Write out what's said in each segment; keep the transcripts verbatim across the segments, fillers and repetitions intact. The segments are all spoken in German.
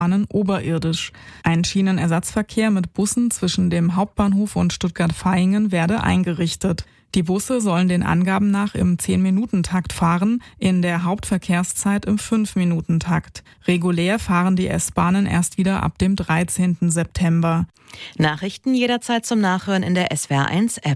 S-Bahnen oberirdisch. Ein Schienenersatzverkehr mit Bussen zwischen dem Hauptbahnhof und Stuttgart-Vaihingen werde eingerichtet. Die Busse sollen den Angaben nach im zehn-Minuten-Takt fahren, in der Hauptverkehrszeit im fünf-Minuten-Takt. Regulär fahren die S-Bahnen erst wieder ab dem dreizehnten September. Nachrichten jederzeit zum Nachhören in der S W R eins App.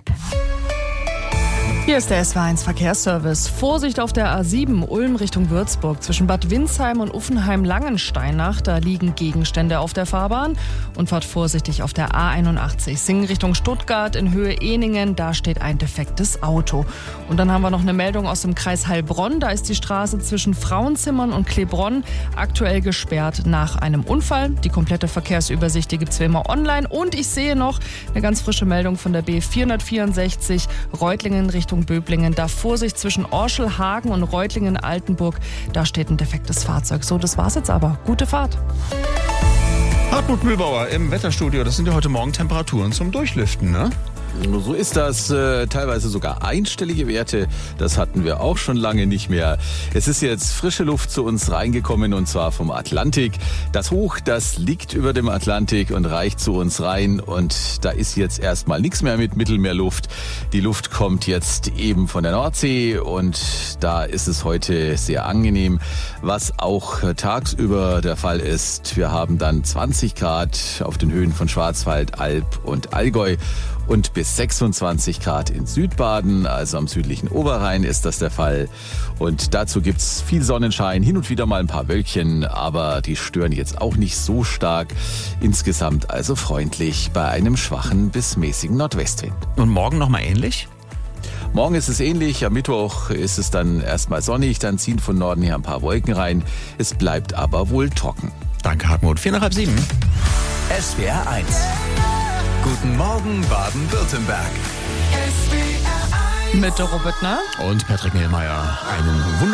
Hier ist der S W R eins Verkehrsservice. Vorsicht auf der A sieben Ulm Richtung Würzburg. Zwischen Bad Windsheim und Uffenheim-Langensteinach. Da liegen Gegenstände auf der Fahrbahn. Und fahrt vorsichtig auf der A einundachtzig. Singen Richtung Stuttgart in Höhe Ehningen. Da steht ein defektes Auto. Und dann haben wir noch eine Meldung aus dem Kreis Heilbronn. Da ist die Straße zwischen Frauenzimmern und Klebronn aktuell gesperrt nach einem Unfall. Die komplette Verkehrsübersicht, die gibt's wie immer online. Und ich sehe noch eine ganz frische Meldung von der B vierhundertvierundsechzig Reutlingen Richtung Böblingen. Da Vorsicht zwischen Orschelhagen und Reutlingen-Altenburg. Da steht ein defektes Fahrzeug. So, das war's jetzt aber. Gute Fahrt. Hartmut Mühlbauer im Wetterstudio. Das sind ja heute Morgen Temperaturen zum Durchlüften, ne? So ist das, äh, teilweise sogar einstellige Werte, das hatten wir auch schon lange nicht mehr. Es ist jetzt frische Luft zu uns reingekommen und zwar vom Atlantik. Das Hoch, das liegt über dem Atlantik und reicht zu uns rein und da ist jetzt erstmal nichts mehr mit Mittelmeerluft. Die Luft kommt jetzt eben von der Nordsee und da ist es heute sehr angenehm, was auch tagsüber der Fall ist. Wir haben dann zwanzig Grad auf den Höhen von Schwarzwald, Alb und Allgäu. Und bis sechsundzwanzig Grad in Südbaden, also am südlichen Oberrhein ist das der Fall. Und dazu gibt's viel Sonnenschein, hin und wieder mal ein paar Wölkchen, aber die stören jetzt auch nicht so stark. Insgesamt also freundlich bei einem schwachen bis mäßigen Nordwestwind. Und morgen nochmal ähnlich? Morgen ist es ähnlich, am Mittwoch ist es dann erstmal sonnig, dann ziehen von Norden her ein paar Wolken rein. Es bleibt aber wohl trocken. Danke, Hartmut. Vier nach halb sieben. S W R eins. Guten Morgen, Baden-Württemberg. Mit Doro Büttner Und Patrick Mehlmeier. Einen wunderschönen